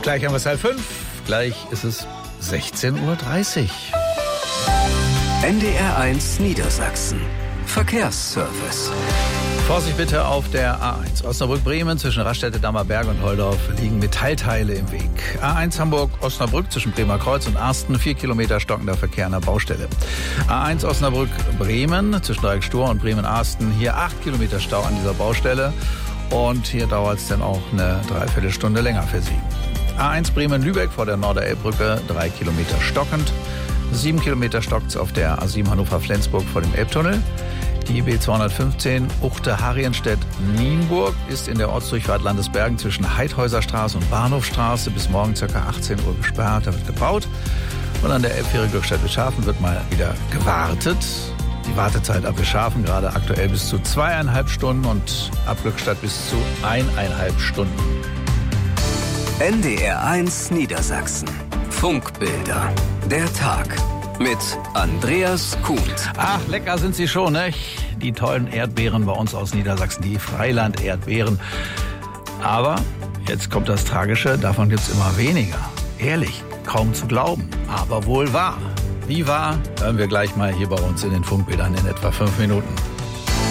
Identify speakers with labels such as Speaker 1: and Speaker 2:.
Speaker 1: Gleich haben wir es 4:30. Gleich ist es 16:30 Uhr.
Speaker 2: NDR1 Niedersachsen. Verkehrsservice.
Speaker 1: Vorsicht bitte auf der A1. Osnabrück-Bremen zwischen Raststätte-Dammer Berg und Holdorf liegen Metallteile im Weg. A1 Hamburg-Osnabrück zwischen Bremer Kreuz und Arsten 4 Kilometer stockender Verkehr an der Baustelle. A1 Osnabrück-Bremen zwischen Dreieck-Stur und Bremen-Arsten. Hier 8 Kilometer Stau an dieser Baustelle. Und hier dauert es dann auch eine Dreiviertelstunde länger für Sie. A1 Bremen-Lübeck vor der Norderelbbrücke 3 Kilometer stockend. 7 Kilometer stockt's auf der A7 Hannover-Flensburg vor dem Elbtunnel. Die B215 Uchte-Harienstedt-Nienburg ist in der Ortsdurchfahrt Landesbergen zwischen Heidhäuserstraße und Bahnhofstraße bis morgen ca. 18 Uhr gesperrt. Da wird gebaut. Und an der Elbfähre Glückstadt-Wilschafen wird mal wieder gewartet. Die Wartezeit ab Wilschafen gerade aktuell bis zu 2,5 Stunden und ab Glückstadt bis zu 1,5 Stunden.
Speaker 2: NDR1 Niedersachsen. Funkbilder. Der Tag. Mit Andreas Kuhnt.
Speaker 1: Ach, lecker sind sie schon, ne? Die tollen Erdbeeren bei uns aus Niedersachsen, die Freiland-Erdbeeren. Aber jetzt kommt das Tragische, davon gibt's immer weniger. Ehrlich, kaum zu glauben, aber wohl wahr. Wie wahr, hören wir gleich mal hier bei uns in den Funkbildern in etwa 5 Minuten.